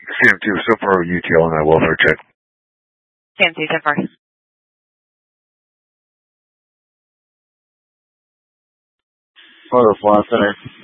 CM2, so far UTL on that welfare check. CM2, so far. Photo Fly Center.